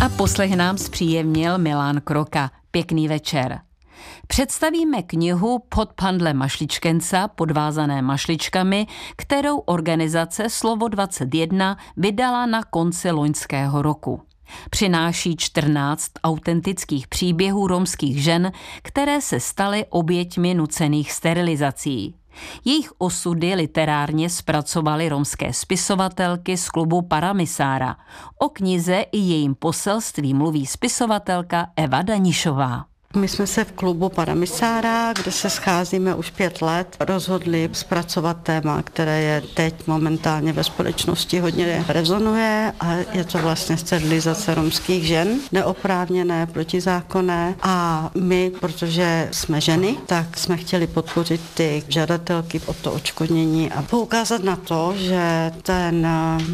A poslech nám zpříjemnil Milan Kroka. Pěkný večer. Představíme knihu Pod pandle mašličkenca, podvázané mašličkami, kterou organizace Slovo 21 vydala na konci loňského roku. Přináší 14 autentických příběhů romských žen, které se staly oběťmi nucených sterilizací. Jejich osudy literárně zpracovaly romské spisovatelky z klubu Paramisára. O knize i jejím poselství mluví spisovatelka Eva Danišová. My jsme se v klubu Paramisára, kde se scházíme už 5 let, rozhodli zpracovat téma, které je teď momentálně ve společnosti hodně rezonuje, a je to vlastně sterilizace romských žen, neoprávněné, protizákonné, a my, protože jsme ženy, tak jsme chtěli podpořit ty žadatelky o to odškodnění a poukázat na to, že ten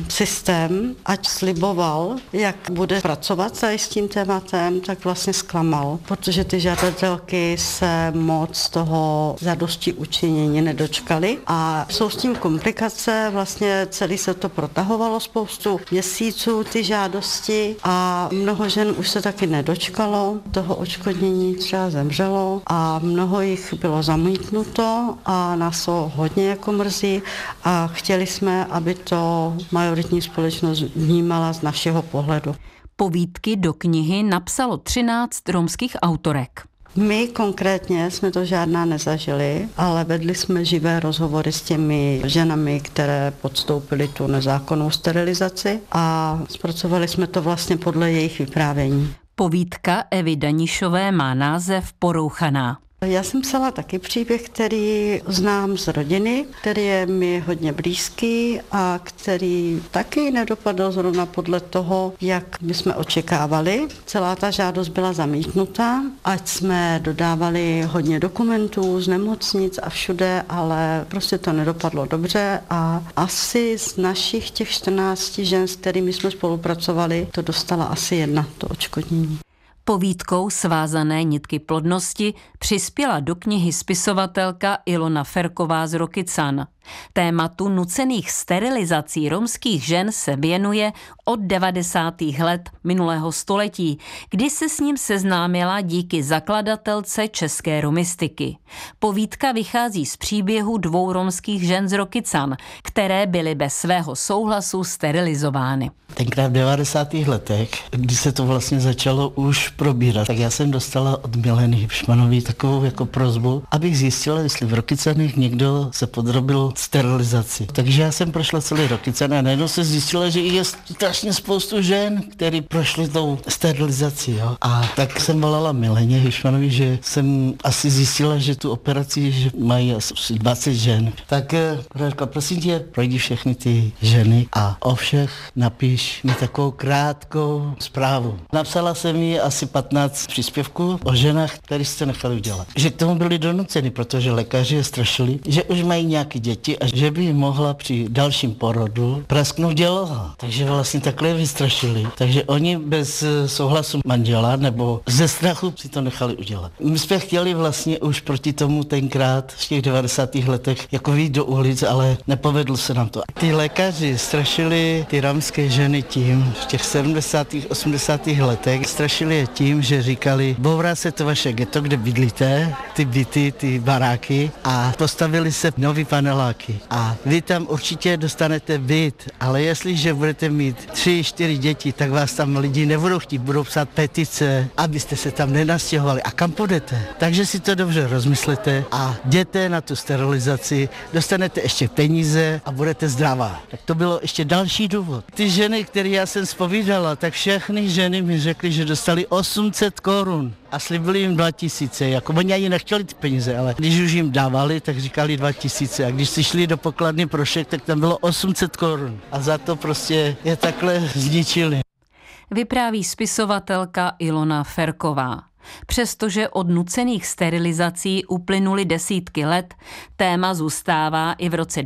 systém, ať sliboval, jak bude pracovat s tím tématem, tak vlastně zklamal, protože ty žadatelky se moc toho zadosti učinění nedočkaly a jsou s tím komplikace, vlastně celý se to protahovalo spoustu měsíců, ty žádosti, a mnoho žen už se taky nedočkalo toho odškodnění, třeba zemřelo a mnoho jich bylo zamítnuto a nás to hodně jako mrzí a chtěli jsme, aby to majoritní společnost vnímala z našeho pohledu. Povídky do knihy napsalo 13 romských autorek. My konkrétně jsme to žádná nezažili, ale vedli jsme živé rozhovory s těmi ženami, které podstoupily tu nezákonnou sterilizaci, a zpracovali jsme to vlastně podle jejich vyprávění. Povídka Evy Danišové má název Porouchaná. Já jsem psala taky příběh, který znám z rodiny, který je mi hodně blízký a který taky nedopadl zrovna podle toho, jak bychom očekávali. Celá ta žádost byla zamítnutá, ať jsme dodávali hodně dokumentů z nemocnic a všude, ale prostě to nedopadlo dobře a asi z našich těch 14 žen, s kterými jsme spolupracovali, to dostala asi 1 to odškodnění. Povídkou Svázané nitky plodnosti přispěla do knihy spisovatelka Ilona Ferková z Rokycan. Tématu nucených sterilizací romských žen se věnuje od 90. let minulého století, kdy se s ním seznámila díky zakladatelce české romistiky. Povídka vychází z příběhu 2 romských žen z Rokycan, které byly bez svého souhlasu sterilizovány. Tenkrát v 90. letech, kdy se to vlastně začalo už probírat, tak já jsem dostala od Mileny Hipšmanové takovou jako prosbu, abych zjistila, jestli v Rokycanech někdo se podrobil sterilizaci. Takže já jsem prošla celý Rokycan a najednou se zjistila, že je strašně spoustu žen, které prošly tou sterilizací. Jo? A tak jsem volala Mileně Hipšmanové, že jsem asi zjistila, že tu operaci že mají asi 20 žen. Tak řekla, prosím tě, projdi všechny ty ženy a o všech napiš mi takovou krátkou zprávu. Napsala jsem jí asi 15 příspěvků o ženách, které jste nechali udělat. Že k tomu byli donuceni, protože lékaři je strašili, že už mají nějaké děti a že by mohla při dalším porodu prasknout děloha. Takže vlastně takhle je vystrašili. Takže oni bez souhlasu manžela nebo ze strachu si to nechali udělat. My jsme chtěli vlastně už proti tomu tenkrát v těch 90. letech jako vyjít do ulic, ale nepovedlo se nám to. Ty lékaři strašili ty romské ženy tím, v těch 70. 80. letech strašili je tím, že říkali, bourá se to vaše ghetto, kde bydlíte, ty byty, ty baráky, a postavili se nový paneláky. A vy tam určitě dostanete byt, ale jestliže budete mít 3-4 děti, tak vás tam lidi nebudou chtít, budou psát petice, abyste se tam nenastěhovali. A kam půjdete? Takže si to dobře rozmyslete a jděte na tu sterilizaci, dostanete ještě peníze a budete zdravá. Tak to bylo ještě další důvod. Ty ženy, které já jsem zpovídala, tak všechny ženy mi řekly, že dostali 800 korun a slibili jim 2000. Jako oni ani nechtěli ty peníze, ale když už jim dávali, tak říkali 2000. A když si šli do pokladny pro šek, tak tam bylo 800 korun. A za to prostě je takhle zničili. Vypráví spisovatelka Ilona Ferková. Přestože od nucených sterilizací uplynuly desítky let, téma zůstává i v roce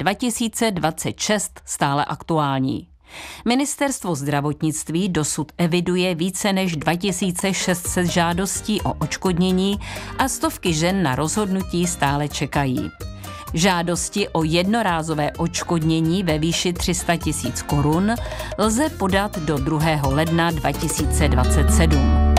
2026 stále aktuální. Ministerstvo zdravotnictví dosud eviduje více než 2600 žádostí o odškodnění a stovky žen na rozhodnutí stále čekají. Žádosti o jednorázové odškodnění ve výši 300 000 korun lze podat do 2. ledna 2027.